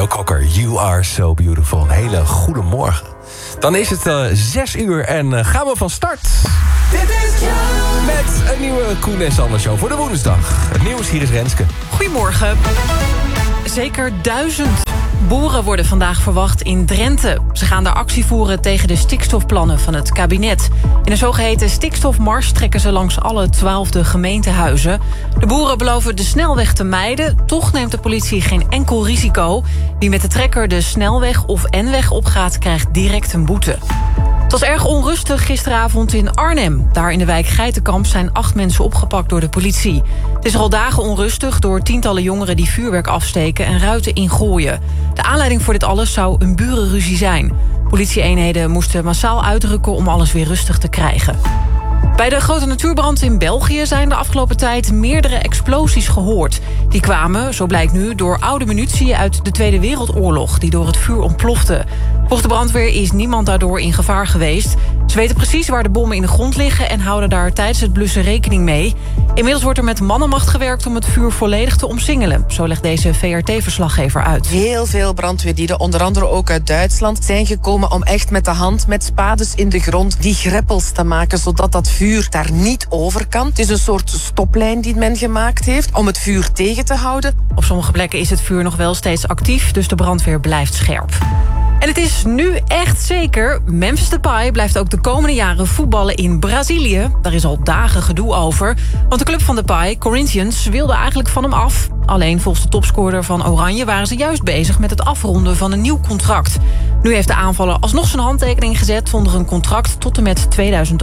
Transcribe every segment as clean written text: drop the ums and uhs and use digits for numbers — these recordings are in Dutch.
Joe Cocker, You Are So Beautiful. Een hele goede morgen. Dan is het 6 uur en gaan we van start. Dit is met een nieuwe Koen en Sander show voor de woensdag. Het nieuws, hier is Renske. Goedemorgen. Zeker 1000 boeren worden vandaag verwacht in Drenthe. Ze gaan daar actie voeren tegen de stikstofplannen van het kabinet. In een zogeheten stikstofmars trekken ze langs alle 12 gemeentehuizen. De boeren beloven de snelweg te mijden. Toch neemt de politie geen enkel risico. Wie met de trekker de snelweg of N-weg opgaat, krijgt direct een boete. Het was erg onrustig gisteravond in Arnhem. Daar in de wijk Geitenkamp zijn 8 mensen opgepakt door de politie. Het is er al dagen onrustig door tientallen jongeren die vuurwerk afsteken en ruiten ingooien. De aanleiding voor dit alles zou een burenruzie zijn. Politieeenheden moesten massaal uitrukken om alles weer rustig te krijgen. Bij de grote natuurbrand in België zijn de afgelopen tijd meerdere explosies gehoord. Die kwamen, zo blijkt nu, door oude munitie uit de Tweede Wereldoorlog die door het vuur ontplofte. Volgens de brandweer is niemand daardoor in gevaar geweest. Ze weten precies waar de bommen in de grond liggen en houden daar tijdens het blussen rekening mee. Inmiddels wordt er met mannenmacht gewerkt om het vuur volledig te omsingelen. Zo legt deze VRT-verslaggever uit. Heel veel brandweerlieden, onder andere ook uit Duitsland, zijn gekomen om echt met de hand, met spades in de grond, die greppels te maken, zodat dat vuur daar niet over kan. Het is een soort stoplijn die men gemaakt heeft om het vuur tegen te houden. Op sommige plekken is het vuur nog wel steeds actief, dus de brandweer blijft scherp. En het is nu echt zeker. Memphis Depay blijft ook de komende jaren voetballen in Brazilië. Daar is al dagen gedoe over. Want de club van Depay, Corinthians, wilde eigenlijk van hem af. Alleen volgens de topscorer van Oranje waren ze juist bezig met het afronden van een nieuw contract. Nu heeft de aanvaller alsnog zijn handtekening gezet zonder een contract tot en met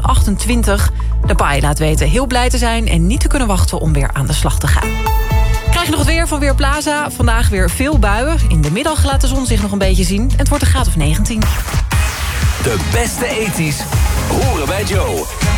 2028. Depay laat weten heel blij te zijn en niet te kunnen wachten om weer aan de slag te gaan. Krijg je nog het weer van Weerplaza. Vandaag weer veel buien. In de middag laat de zon zich nog een beetje zien. En het wordt een graad of 19. De beste ethisch horen bij Joe.